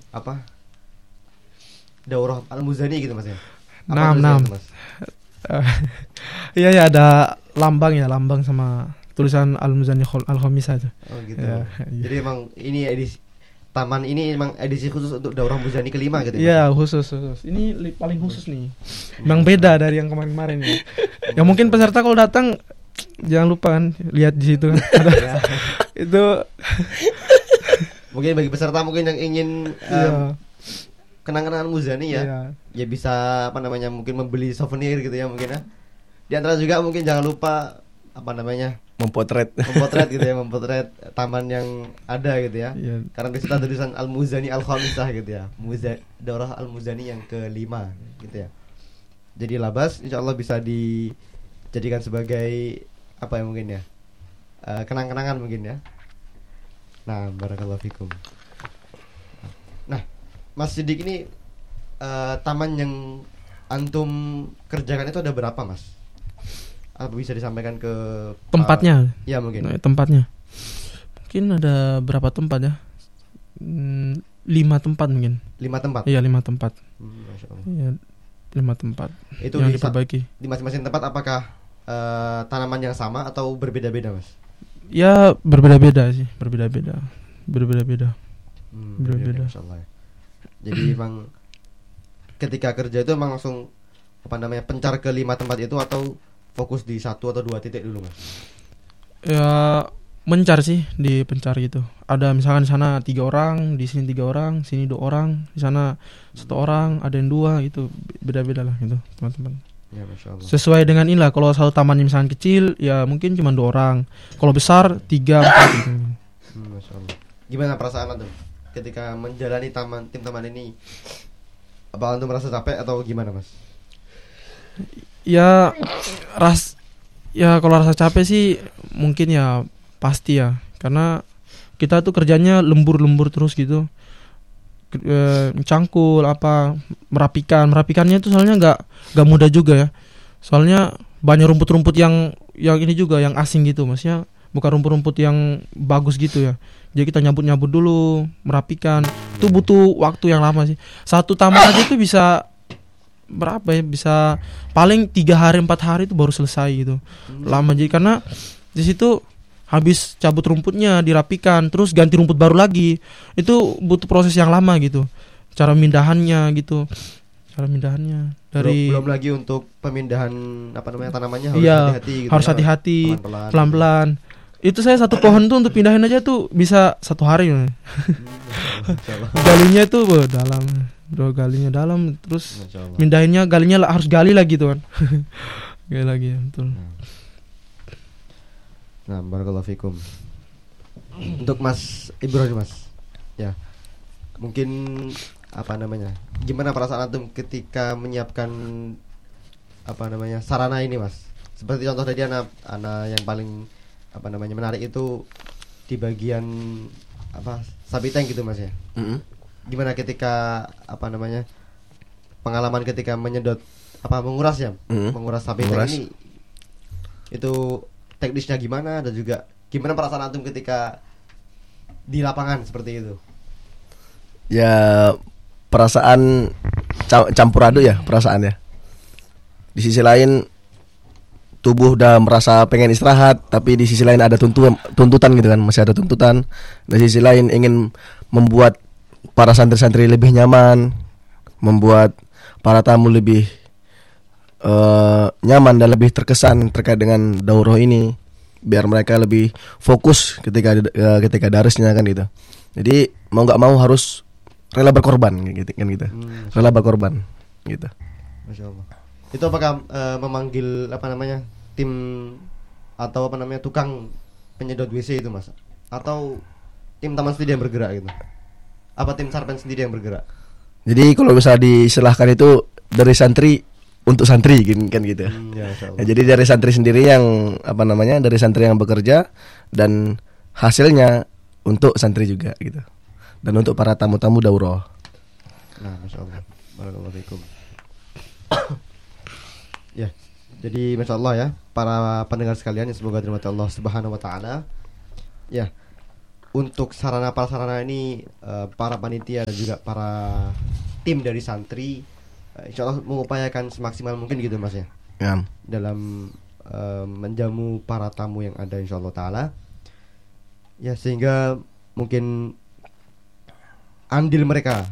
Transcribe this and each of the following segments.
apa daurah Al-Muzani gitu Mas ya. Nah, Mas? Iya ya, ada lambang sama tulisan Al-Muzani Al-Khamisah itu. Oh gitu. Ya, iya. Jadi emang ini edisi taman ini emang edisi khusus untuk daurah Muzani kelima gitu Iya, ya. khusus. Ini paling khusus nih. Memang beda dari yang kemarin-kemarin ya. Ya mungkin peserta kalau datang jangan lupa kan lihat di situ kan. Ada itu Mungkin bagi peserta mungkin yang ingin iya. kenang-kenangan Muzani ya. Iya. Ya bisa apa namanya mungkin membeli souvenir gitu ya mungkin ya. Di antara juga mungkin jangan lupa apa namanya Memotret gitu ya, memotret taman yang ada gitu ya. Iya. Karena di situ ada tulisan Al-Muzani Al-Khamisah gitu ya. Daurah Al-Muzani yang kelima gitu ya. Jadi Labas insyaallah bisa dijadikan sebagai apa ya mungkin ya. Kenang-kenangan mungkin ya. Nah, barakallahu fikum. Nah, Mas Sidik ini taman yang antum kerjakan itu ada berapa, Mas? Apa bisa disampaikan ke Tempatnya. Ya mungkin. Nah, tempatnya. Mungkin ada berapa tempat ya? 5 tempat mungkin. 5 tempat. Iya, 5 tempat. Masya Allah. Iya, 5 tempat. Itu yang diperbaiki. Di masing-masing tempat apakah tanaman yang sama atau berbeda-beda, Mas? Ya, berbeda-beda sih, berbeda-beda. Berbeda-beda. Masya Allah. Jadi emang ketika kerja itu emang langsung apa namanya pencar ke 5 tempat itu atau fokus di 1 atau 2 titik dulu, Mas? Ya, mencar sih, di pencar gitu. Ada misalkan di sana 3 orang, di sini 3 orang, sini 2 orang, di sana 1 orang, ada yang 2 gitu. Beda-beda lah gitu, teman-teman. Ya, Masya Allah. Sesuai dengan inilah, kalau satu tamannya misalkan kecil, ya mungkin cuma 2 orang. Kalau besar 3, 4 gitu. Masya Allah. Gimana perasaan antum ketika menjalani tim taman ini? Apa antum merasa capek atau gimana, Mas? Ya kalau rasa capek sih mungkin ya pasti ya, karena kita tuh kerjanya lembur terus gitu, mencangkul apa, merapikannya itu soalnya nggak mudah juga ya, soalnya banyak rumput-rumput yang ini juga yang asing gitu, maksudnya bukan rumput-rumput yang bagus gitu ya. Jadi kita nyabut dulu, merapikan, itu butuh waktu yang lama sih. Satu taman aja itu bisa berapa ya, bisa paling 3 hari 4 hari itu baru selesai gitu. Lama, jadi karena di situ habis cabut rumputnya dirapikan terus ganti rumput baru lagi, itu butuh proses yang lama gitu, cara mindahannya gitu, dari belum lagi untuk pemindahan apa namanya tanamannya harus iya, hati-hati gitu harus ya, hati-hati, pelan-pelan. pelan-pelan. Itu saya satu pohon tuh untuk pindahin aja tuh bisa 1 hari. Galinya tuh dalam, 2 galinya dalam, terus mindahinnya galinya harus gali lagi tuh kan. Gali lagi ya, betul. Nah, barakallahu fikum. Untuk Mas Ibrahim, Mas. Ya. Mungkin apa namanya? Gimana perasaan antum ketika menyiapkan apa namanya? Sarana ini, Mas? Seperti contoh tadi anak yang paling apa namanya menarik itu di bagian apa? Sapi tank gitu, Mas ya. Gimana ketika apa namanya? Pengalaman ketika menyedot apa menguras ya? Menguras sapi tank ini itu teknisnya gimana dan juga gimana perasaan antum ketika di lapangan seperti itu? Ya perasaan campur aduk ya perasaannya. Di sisi lain tubuh udah merasa pengen istirahat, tapi di sisi lain ada tuntutan gitu kan, masih ada tuntutan. Di sisi lain ingin membuat para santri-santri lebih nyaman, membuat para tamu lebih nyaman dan lebih terkesan terkait dengan daurah ini, biar mereka lebih fokus ketika darisnya kan gitu. Jadi mau nggak mau harus rela berkorban gitu kan gitu. Rela berkorban gitu. Masya Allah. Itu apakah memanggil apa namanya tim atau apa namanya tukang penyedot WC itu, Mas? Atau tim taman sendiri yang bergerak gitu? Apa tim sarpen sendiri yang bergerak? Jadi kalau bisa disilahkan itu dari santri untuk santri kan gitu. Ya, jadi dari santri sendiri yang apa namanya, dari santri yang bekerja dan hasilnya untuk santri juga gitu. Dan untuk para tamu-tamu daurah. Nah, Masya Allah. Barakallahu fikum. Ya, jadi Masya Allah ya, para pendengar sekalian yang semoga dirahmati Allah Subhanahu wa taala. Ya. untuk sarana prasarana ini para panitia dan juga para tim dari santri insya Allah mengupayakan semaksimal mungkin gitu mas ya, Ya. dalam menjamu para tamu yang ada insya Allah taala ya, sehingga mungkin andil mereka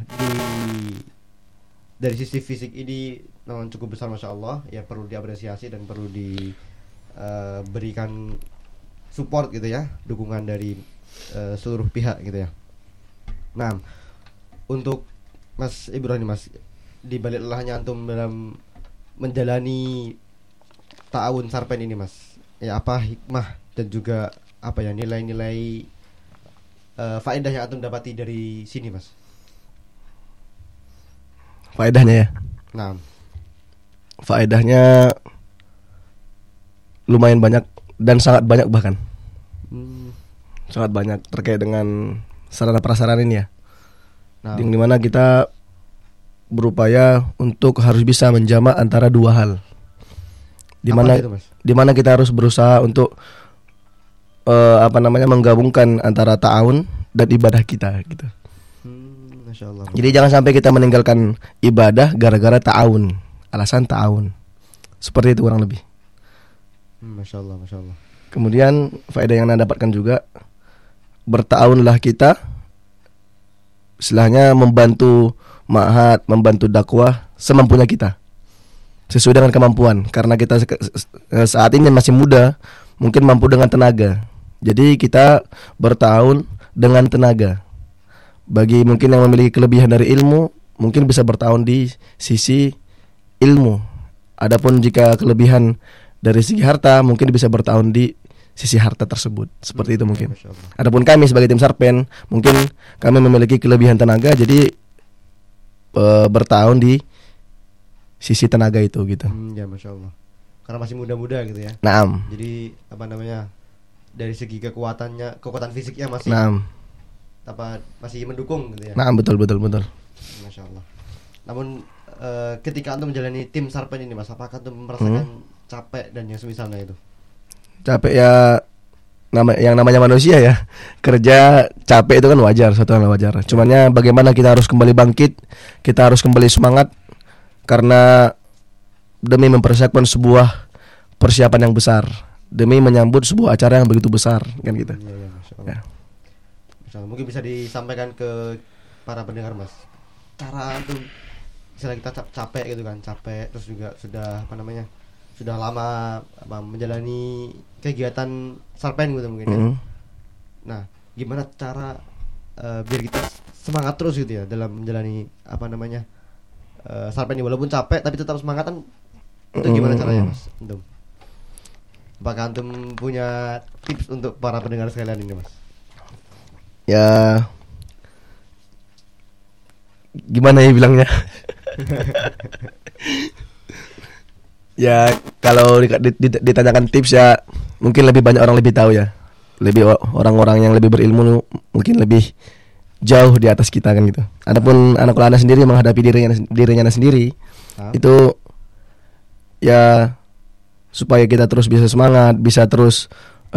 dari sisi fisik ini memang cukup besar masya Allah ya, perlu diapresiasi dan perlu diberikan support gitu ya, dukungan dari seluruh pihak gitu ya. Nah untuk Mas Ibrahim mas, di balik lelahnya antum dalam menjalani ta'awun Sarpen ini mas, ya apa hikmah dan juga apa ya nilai-nilai faedah yang antum dapati dari sini mas? Faedahnya ya. Nah, Faedahnya lumayan banyak dan sangat banyak bahkan. Sangat banyak terkait dengan sarana prasarana ini ya. nah, Yang dimana kita berupaya untuk harus bisa menjamak antara dua hal. apa itu, Mas? Dimana kita harus berusaha untuk menggabungkan antara ta'awun dan ibadah kita gitu. Masya Allah. Jadi jangan sampai kita meninggalkan ibadah gara-gara ta'awun, alasan ta'awun. Seperti itu kurang lebih. Masya Allah, Masya Allah. Kemudian faedah yang Anda dapatkan juga, berta'awunlah kita, istilahnya membantu ma'had, membantu dakwah semampunya kita, sesuai dengan kemampuan. Karena kita saat ini masih muda, mungkin mampu dengan tenaga. Jadi kita bertahun dengan tenaga. Bagi mungkin yang memiliki kelebihan dari ilmu, mungkin bisa bertahun di sisi ilmu. Adapun jika kelebihan dari segi harta, mungkin bisa bertahun di sisi harta tersebut. Seperti itu mungkin. Masya Allah. Adapun kami sebagai tim Sarpen, mungkin kami memiliki kelebihan tenaga, jadi bertahun di sisi tenaga itu gitu. Ya Masya Allah. Karena masih muda-muda gitu ya. Naam. Jadi apa namanya, dari segi kekuatan fisiknya masih Naam. masih mendukung gitu ya. Naam, betul. Masya Allah. Namun ketika antum menjalani tim Sarpen ini mas, apakah antum merasakan capek dan yang semisalnya itu? Capek ya, yang namanya manusia ya. Kerja capek itu kan wajar, suatu hal wajar. Cumannya bagaimana kita harus kembali bangkit, kita harus kembali semangat, karena demi mempersiapkan sebuah persiapan yang besar, demi menyambut sebuah acara yang begitu besar, kan gitu. Iya, Masya Allah. Ya. Masya Allah. Mungkin bisa disampaikan ke para pendengar mas, cara antum misalnya kita capek gitu kan, capek terus juga sudah lama menjalani kegiatan Sarpen gitu mungkin ya. Nah, gimana cara biar kita semangat terus gitu ya dalam menjalani Sarpen ini, walaupun capek tapi tetap semangat kan, itu gimana caranya mas? Antum, apakah antum punya tips untuk para pendengar sekalian ini mas? Ya, gimana ya bilangnya? Ya kalau ditanyakan tips ya, mungkin lebih banyak orang lebih tahu ya, lebih orang-orang yang lebih berilmu mungkin lebih jauh di atas kita kan gitu. Adapun anak Anda sendiri menghadapi dirinya sendiri, itu ya supaya kita terus bisa semangat, bisa terus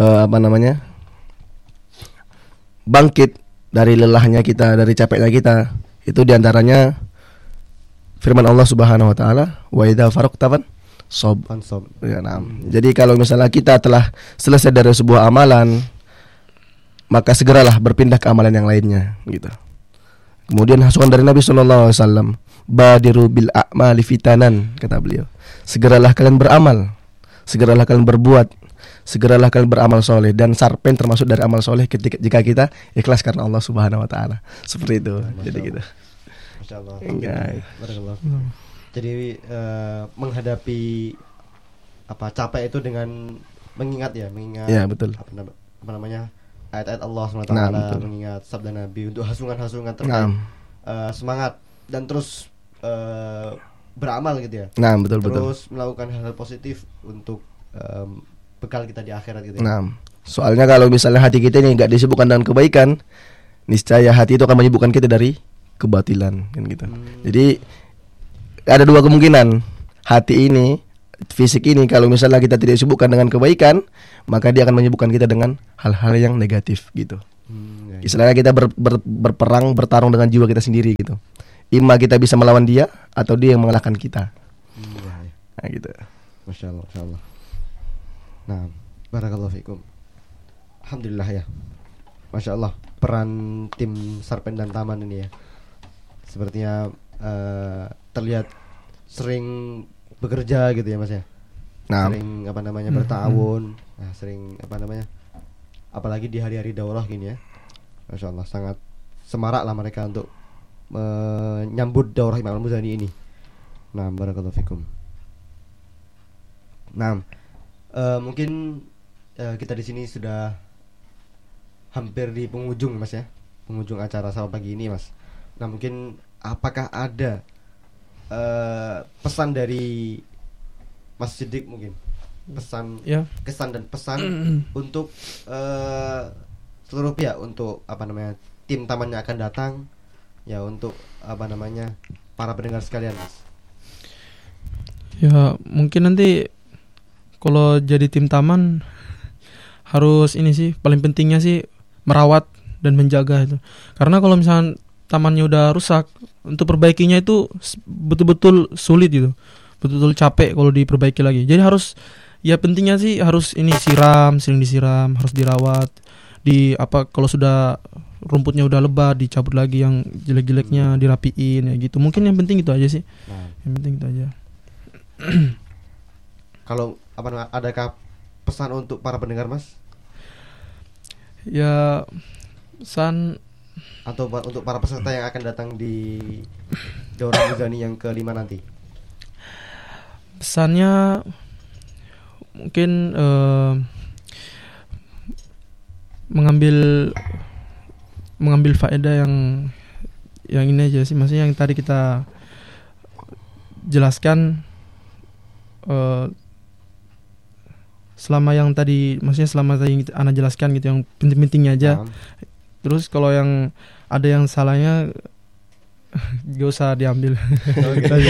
bangkit dari lelahnya kita, dari capeknya kita. Itu diantaranya firman Allah Subhanahu Wa Taala, wa idza faraqta sob. Ya, nah. Jadi kalau misalnya kita telah selesai dari sebuah amalan, maka segeralah berpindah ke amalan yang lainnya gitu. Kemudian hasuan dari Nabi SAW, badiru bil a'mali fitanan, kata beliau. Segeralah kalian beramal, segeralah kalian berbuat, segeralah kalian beramal soleh. Dan Sarpen termasuk dari amal soleh jika kita ikhlas karena Allah Subhanahu Wa Taala. Seperti itu. Jadi gitu. Masya Allah. Enggak. Jadi menghadapi capek itu dengan mengingat ya, betul. Ayat-ayat Allah SWT, mengingat sabda Nabi, untuk hasungan-hasungan terkait semangat dan terus beramal gitu ya. Nah, betul. Terus melakukan hal-hal positif untuk bekal kita di akhirat gitu ya. Nah, soalnya kalau misalnya hati kita ini nggak disibukkan dengan kebaikan, niscaya hati itu akan menyibukkan kita dari kebatilan kan gitu. Jadi ada dua kemungkinan, hati ini, fisik ini, kalau misalnya kita tidak disibukkan dengan kebaikan, maka dia akan menyibukkan kita dengan hal-hal yang negatif gitu. Istilahnya kita berperang, bertarung dengan jiwa kita sendiri gitu. Ima kita bisa melawan dia atau dia yang mengalahkan kita. Iya, iya. Nah gitu. Masya Allah, Masya Allah. Nah, barakallahu fikum. Alhamdulillah ya. Masya Allah, peran tim Sarpen dan Taman ini ya, sepertinya terlihat sering bekerja gitu ya Mas ya. Nah, Sering apa namanya bertawun. Nah, sering apa namanya, apalagi di hari-hari daurah gini ya. Masya Allah, sangat semarak lah mereka untuk menyambut daurah Imam Al-Muzani ini. Nah, barakallahu fikum. Nah, mungkin kita di sini sudah hampir di penghujung Mas ya, penghujung acara sama pagi ini Mas. Nah, mungkin apakah ada pesan dari Mas Siddiq, mungkin pesan, Ya. kesan dan pesan untuk seluruh pihak, untuk apa namanya tim Taman yang akan datang ya, untuk apa namanya para pendengar sekalian Mas. Ya, mungkin nanti kalau jadi tim taman harus ini sih, paling pentingnya sih merawat dan menjaga itu. Karena kalau misalnya tamannya udah rusak, untuk perbaikinya itu betul-betul sulit gitu. Betul-betul capek kalau diperbaiki lagi. Jadi harus, ya pentingnya sih harus ini siram, sering disiram, harus dirawat. Kalau sudah rumputnya udah lebat, dicabut lagi, yang jelek-jeleknya dirapiin ya gitu. Mungkin yang penting itu aja sih. Nah, Yang penting itu aja. kalau apa namanya, adakah pesan untuk para pendengar Mas, Ya pesan, atau untuk para peserta yang akan datang di Daurah Muzani yang kelima nanti? pesannya mungkin mengambil faedah yang ini aja sih, maksudnya yang tadi kita jelaskan, selama yang tadi, maksudnya selama tadi Ana jelaskan gitu, yang penting-pentingnya aja. Nah, Terus kalau yang ada yang salahnya gak usah diambil. gitu aja.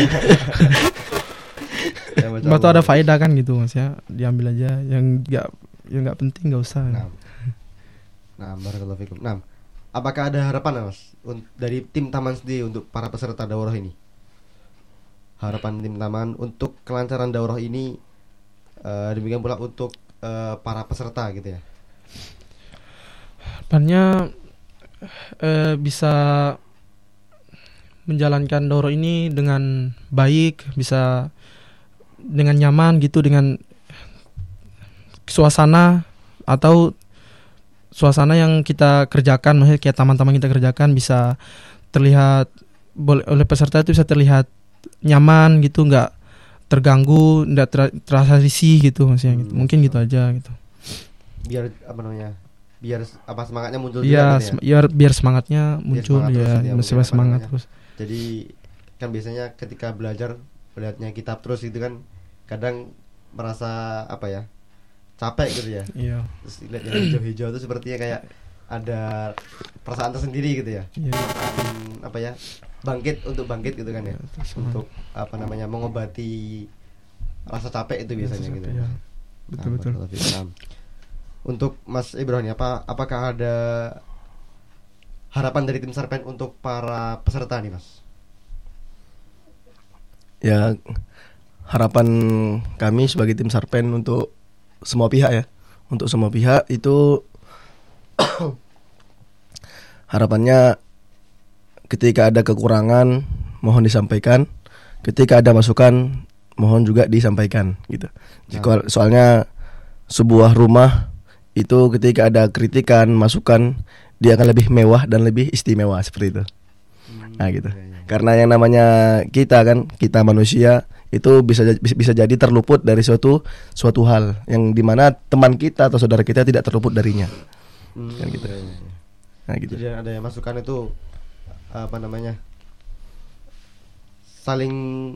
Ya, Masya Atau Allah. ada faedah kan gitu, maksudnya diambil aja. Yang nggak penting gak usah. Nah, barakallahu fikum. Nah, apakah ada harapan Mas dari tim Taman sendiri untuk para peserta daurah ini? Harapan tim Taman untuk kelancaran daurah ini, demikian pula untuk para peserta gitu ya. Harapannya bisa menjalankan daurah ini dengan baik, bisa dengan nyaman gitu, dengan suasana yang kita kerjakan, maksudnya kayak taman-taman kita kerjakan bisa terlihat oleh peserta, itu bisa terlihat nyaman gitu, nggak terganggu, nggak terasa risih gitu, maksudnya gitu. Mungkin gitu aja gitu. Biar apa namanya? Biar apa semangatnya muncul Iya, juga kan ya? biar semangatnya muncul semangat terus ya, gitu ya, masih mungkin apa semangat namanya. terus. Jadi kan biasanya ketika belajar, melihatnya kitab terus gitu kan, kadang merasa apa ya, capek gitu ya. Iya. Terus lihat yang hijau-hijau itu sepertinya kayak ada perasaan tersendiri gitu ya. Iya. Apa ya, bangkit gitu kan ya, Terus untuk apa namanya mengobati rasa capek itu biasanya gitu ya. ya. Betul. Nah, untuk Mas Ibrahim, apakah ada harapan dari tim Sarpen untuk para peserta nih Mas? ya harapan kami sebagai tim Sarpen untuk semua pihak ya. Untuk semua pihak itu harapannya ketika ada kekurangan mohon disampaikan, ketika ada masukan mohon juga disampaikan gitu. Soalnya sebuah rumah itu ketika ada kritikan, masukan, dia akan lebih mewah dan lebih istimewa seperti itu. Nah gitu. Karena yang namanya kita manusia itu bisa jadi terluput dari suatu hal yang dimana teman kita atau saudara kita tidak terluput darinya. Kan gitu. Nah gitu. Jadi ada yang masukan itu apa namanya, saling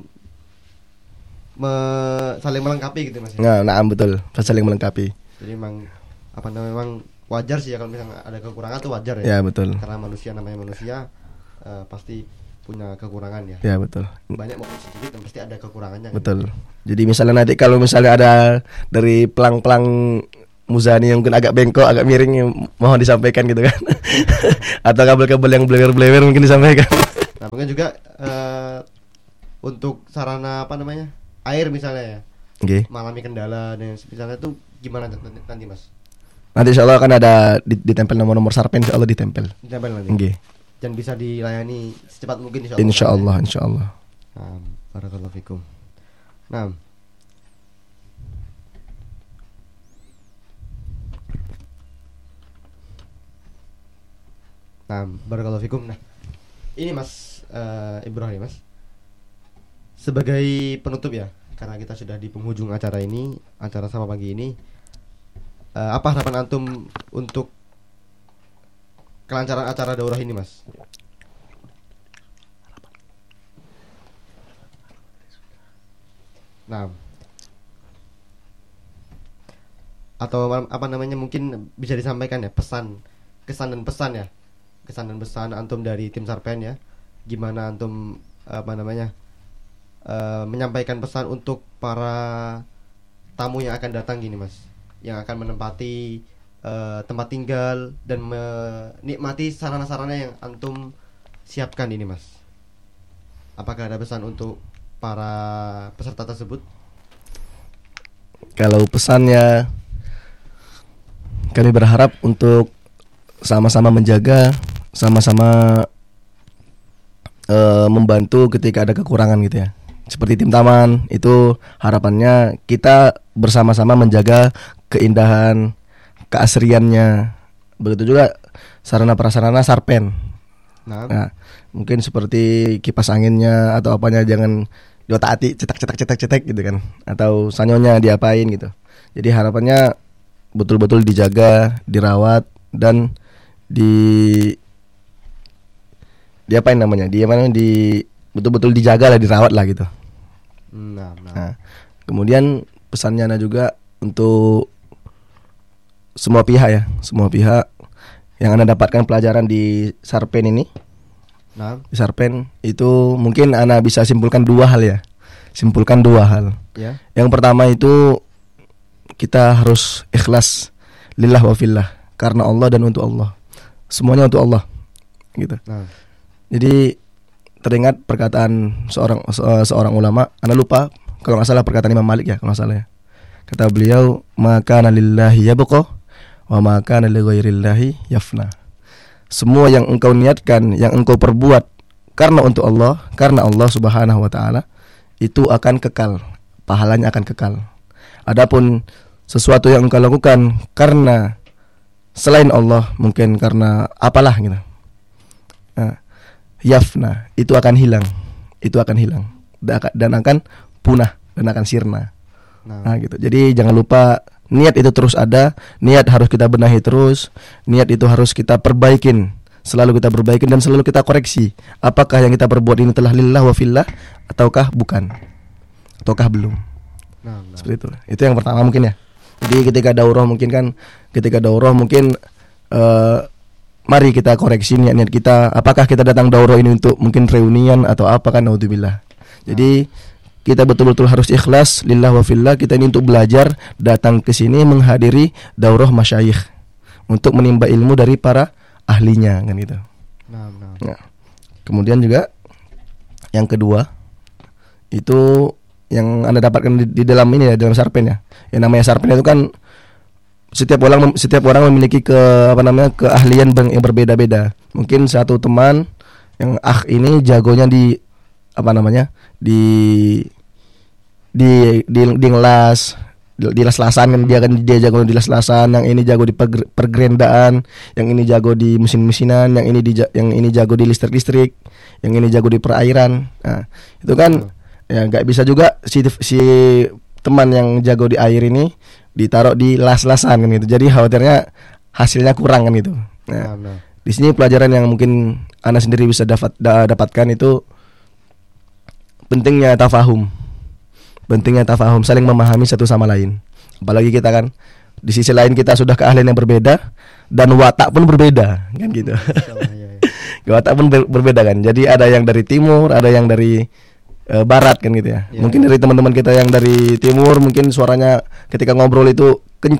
melengkapi gitu Mas ya? Nah betul, saling melengkapi. Jadi memang apa namanya, memang wajar sih ya kalau misalnya ada kekurangan tuh wajar Ya ya. betul. Karena namanya manusia pasti punya kekurangan ya. Ya betul. Banyak maupun sedikit pasti ada kekurangannya. Betul. Jadi misalnya nanti kalau misalnya ada dari pelang-pelang muzani yang mungkin agak bengkok, agak miring yang mohon disampaikan gitu kan. Atau kabel-kabel yang blewer-blewer mungkin disampaikan. Nah, mungkin juga untuk sarana apa namanya? Air misalnya ya. Oke. Mengalami kendala dan misalnya itu gimana nanti Mas? Nanti insya Allah akan ada ditempel nomor Sarpen, insya Allah ditempel. Ditempel nanti. Oke. Dan bisa dilayani secepat mungkin Insya Allah, insya Allah. Nah, barakallahu fikum. Nah, barakallahu fikum. Nah, ini Mas Ibrahim Mas, sebagai penutup ya, karena kita sudah di penghujung acara ini, acara sama pagi ini, apa harapan antum untuk kelancaran acara daurah ini Mas? Nah, atau apa namanya, mungkin bisa disampaikan ya pesan, kesan dan pesan ya, kesan dan pesan antum dari tim Sarpen ya, gimana antum apa namanya menyampaikan pesan untuk para tamu yang akan datang gini Mas, yang akan menempati tempat tinggal dan menikmati sarana-sarana yang antum siapkan ini Mas. Apakah ada pesan untuk para peserta tersebut? Kalau pesannya, kami berharap untuk sama-sama menjaga, sama-sama membantu ketika ada kekurangan gitu ya. Seperti tim taman itu harapannya kita bersama-sama menjaga keindahan, keasriannya. Begitu juga sarana prasarana Sarpen. Nah, mungkin seperti kipas anginnya atau apanya jangan diotak-atik, cetak gitu kan, atau sanyonya diapain gitu. Jadi harapannya betul-betul dijaga, dirawat dan diapain namanya? Betul-betul dijaga lah, dirawat lah gitu. Nah, kemudian pesannya Ana juga untuk semua pihak ya, semua pihak yang Ana dapatkan pelajaran di Sarpen ini. Nah, di Sarpen itu mungkin Ana bisa simpulkan dua hal ya. Simpulkan dua hal. ya. Yang pertama itu kita harus ikhlas lillah wa fillah, karena Allah dan untuk Allah. Semuanya untuk Allah. Gitu. Nah, Jadi teringat perkataan seorang ulama, Ana lupa kalau nggak salah perkataan Imam Malik ya, kalau nggak salah ya. Kata beliau, maka lillahi yabqa wa maka li ghairillahi yafna. Semua yang engkau niatkan, yang engkau perbuat karena untuk Allah, karena Allah Subhanahu wa taala, itu akan kekal, pahalanya akan kekal. Adapun sesuatu yang engkau lakukan karena selain Allah, mungkin karena apalah gitu, yafna, itu akan hilang, dan akan punah dan akan sirna. Nah gitu. Jadi jangan lupa, niat itu terus ada, niat harus kita benahi terus, niat itu harus kita perbaikin, selalu kita perbaikin dan selalu kita koreksi. Apakah yang kita perbuat ini telah lillah wa fillah ataukah bukan, ataukah belum. Seperti itu. Itu yang pertama mungkin ya. Jadi ketika daurah mungkin mari kita koreksi niat-niat kita. Apakah kita datang daurah ini untuk mungkin reunian atau apa kan, naudzubillah. Jadi kita betul-betul harus ikhlas lillah wa fillah. Kita ini untuk belajar, datang ke sini menghadiri daurah masyayikh untuk menimba ilmu dari para ahlinya kan gitu. Nah, kemudian juga yang kedua itu yang Anda dapatkan di dalam ini ya, dalam Sarpen ya. Yang namanya Sarpen itu kan setiap orang memiliki keahlian yang berbeda-beda. Mungkin satu teman yang ini jagonya di di las-lasan kan, dia jago di las-lasan, yang ini jago di pergerendaan, yang ini jago di mesin-mesinan, yang ini jago di listrik, yang ini jago di perairan. Nah, itu kan ya nggak bisa juga si teman yang jago di air ini ditaruh di las-lasan kan gitu. Jadi khawatirnya hasilnya kurang kan gitu. Nah, di sini pelajaran yang mungkin Ana sendiri bisa dapatkan itu pentingnya tafahum, saling memahami satu sama lain. Apalagi kita kan di sisi lain kita sudah keahlian yang berbeda dan watak pun berbeda kan gitu. Watak pun berbeda kan. Jadi ada yang dari timur, ada yang dari barat kan gitu ya. Mungkin dari teman-teman kita yang dari timur mungkin suaranya ketika ngobrol itu kencang,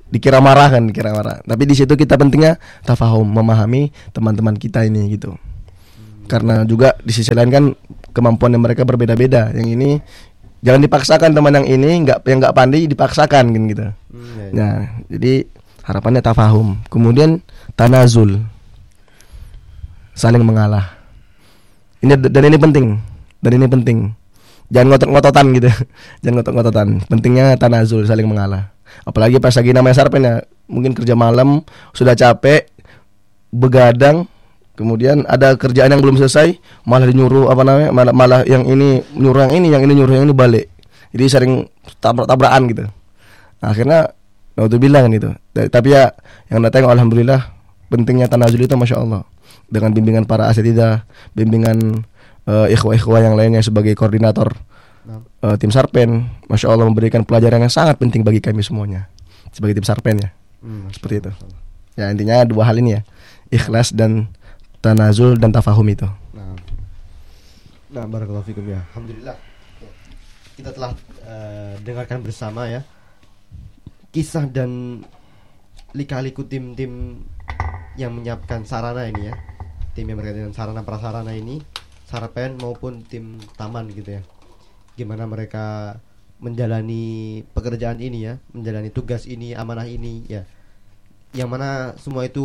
dikira marah kan, dikira marah. Tapi di situ kita pentingnya tafahum, memahami teman-teman kita ini gitu. Karena juga di sisi lain kan kemampuan yang mereka berbeda-beda. Yang ini jangan dipaksakan, teman yang ini yang nggak pandai dipaksakan kan gitu. Nah, jadi harapannya tafahum. Kemudian tanazul, saling mengalah. Dan ini penting. Jangan ngotot-ngototan gitu. Jangan ngotot-ngototan. Pentingnya tanazul, saling mengalah. Apalagi pas lagi namanya sarpen ya, mungkin kerja malam sudah capek, begadang, kemudian ada kerjaan yang belum selesai, malah dinyuruh malah yang ini nyuruh yang ini nyuruh yang ini balik. Jadi sering tabrakan gitu. Nah, akhirnya naudzubillah kan gitu. Tapi ya yang datang alhamdulillah, pentingnya tanazul itu masya Allah. Dengan bimbingan para asatidzah, bimbingan ikhwah-ikhwah yang lainnya sebagai koordinator tim sarpen, masya Allah memberikan pelajaran yang sangat penting bagi kami semuanya sebagai tim sarpen ya. Seperti itu. Ya intinya dua hal ini ya, ikhlas dan tanazul dan tafahum itu. Nah, barakallahu fikum ya. Alhamdulillah kita telah dengarkan bersama ya kisah dan lika-liku tim-tim yang menyiapkan sarana ini ya. Tim yang berkaitan dengan sarana prasarana ini, sarpen maupun tim taman gitu ya. Gimana mereka menjalani pekerjaan ini ya, menjalani tugas ini, amanah ini ya. Yang mana semua itu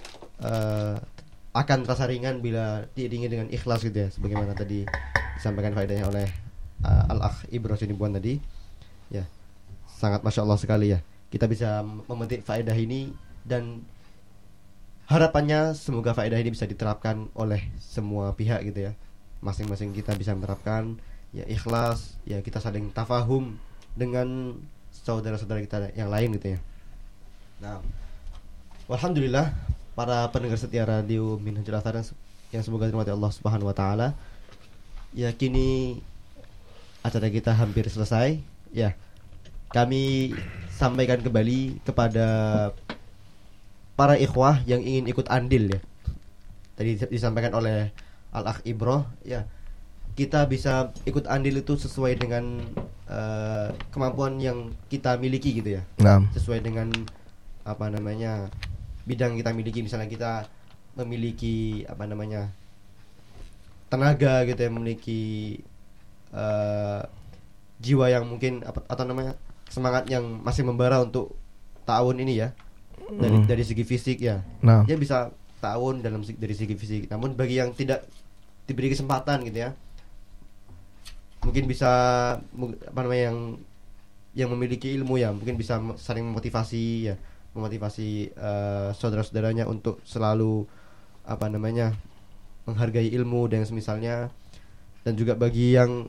akan terasa ringan bila diiringi dengan ikhlas gitu ya. Sebagaimana tadi disampaikan faedahnya oleh Al-Akh Ibro Sinibuan tadi. Ya. Sangat masya Allah sekali ya. Kita bisa memetik faedah ini dan harapannya semoga faedah ini bisa diterapkan oleh semua pihak gitu ya. Masing-masing kita bisa menerapkan ya ikhlas, ya kita saling tafahum dengan saudara-saudara kita yang lain gitu ya. Nah, alhamdulillah para pendengar setia radio Minhajul Athar yang semoga dirahmati Allah Subhanahu wa taala. Ya kini acara kita hampir selesai ya. Kami sampaikan kembali kepada para ikhwah yang ingin ikut andil ya. Tadi disampaikan oleh Al-Akh Ibro ya. Kita bisa ikut andil itu sesuai dengan kemampuan yang kita miliki gitu ya. Sesuai dengan bidang kita miliki. Misalnya kita memiliki tenaga gitu ya, memiliki jiwa yang mungkin semangat yang masih membara untuk tahun ini ya. Dari segi fisik ya. Dia bisa tahun dari segi fisik. Namun bagi yang tidak diberi kesempatan gitu ya, mungkin bisa yang memiliki ilmu ya, mungkin bisa saling memotivasi saudara-saudaranya untuk selalu menghargai ilmu dan semisalnya. Dan juga bagi yang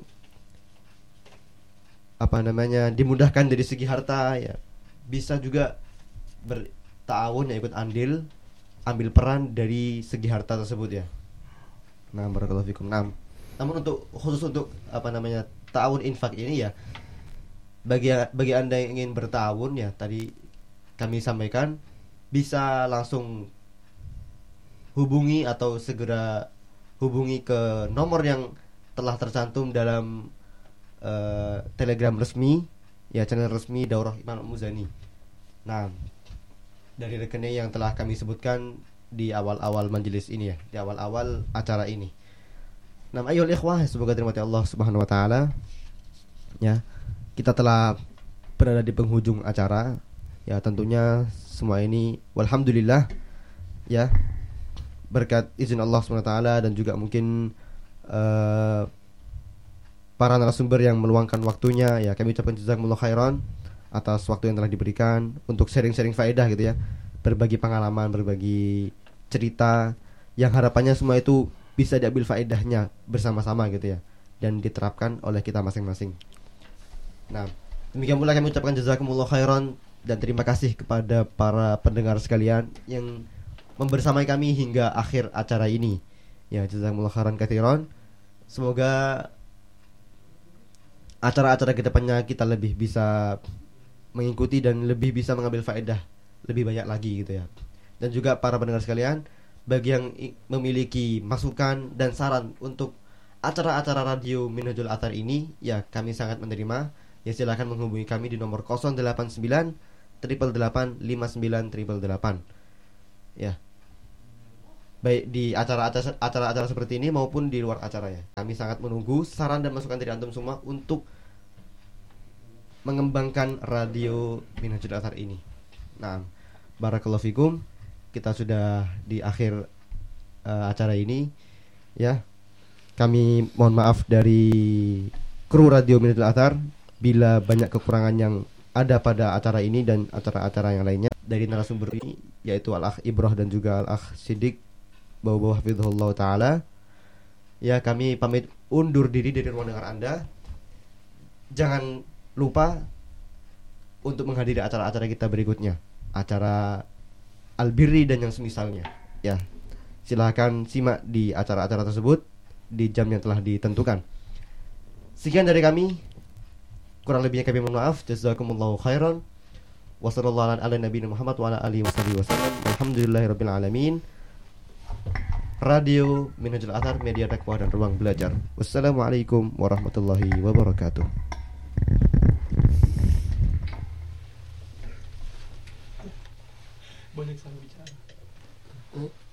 dimudahkan dari segi harta ya, bisa juga bertawun ya, ikut andil, ambil peran dari segi harta tersebut ya. Nah, barakallahu fikum. Namun khusus untuk ta'awun infak ini ya, bagi Anda yang ingin bertawun ya, tadi kami sampaikan bisa langsung hubungi atau segera hubungi ke nomor yang telah tercantum dalam Telegram resmi ya, channel resmi Daurah Imam Muzani. Nah, dari rekening yang telah kami sebutkan di awal-awal majelis ini ya, di awal-awal acara ini. Nah, ayolah ikhwah, semoga dirahmati Allah Subhanahu wa taala. Ya, kita telah berada di penghujung acara. Ya, tentunya semua ini walhamdulillah ya, berkat izin Allah Subhanahu wa taala dan juga mungkin para narasumber yang meluangkan waktunya ya, kami ucapkan jazakumullah khairan atas waktu yang telah diberikan untuk sharing-sharing faedah gitu ya, berbagi pengalaman, berbagi cerita yang harapannya semua itu bisa diambil faedahnya bersama-sama gitu ya, dan diterapkan oleh kita masing-masing. Nah, demikian pula kami ucapkan jazakumullah khairan dan terima kasih kepada para pendengar sekalian yang membersamai kami hingga akhir acara ini. Ya, jazakumullah khairan katsiran. Semoga acara-acara kedepannya kita lebih bisa mengikuti dan lebih bisa mengambil faedah lebih banyak lagi gitu ya. Dan juga para pendengar sekalian, bagi yang memiliki masukan dan saran untuk acara-acara radio Minhajul Athar ini, ya kami sangat menerima. Ya silakan menghubungi kami di nomor 089 Ya. Baik di acara-acara seperti ini maupun di luar acara ya. Kami sangat menunggu saran dan masukan dari antum semua untuk mengembangkan radio Minhajul Athar ini. Nah, barakallahu fikum. Kita sudah di akhir acara ini ya. Kami mohon maaf dari kru radio Minhajul Athar bila banyak kekurangan yang ada pada acara ini dan acara-acara yang lainnya. Dari narasumber ini yaitu Al-Akh Ibroh dan juga Al-Akh Siddiq Bawa hafizahullah ta'ala. Ya, kami pamit undur diri dari ruang dengar Anda. Jangan lupa untuk menghadiri acara-acara kita berikutnya, acara Al-Birri dan yang semisalnya. Ya, silahkan simak di acara-acara tersebut di jam yang telah ditentukan. Sekian dari kami. Kurang lebihnya kami mohon maaf. Jazakumullahu khairan. Wassallallahu ala nabiyina Muhammad wa ala alihi wasallam. Alhamdulillahirabbil alamin. Radio Minhajul Athar, media dakwah dan ruang belajar. Wassalamualaikum warahmatullahi wabarakatuh. Banyak salah bicara.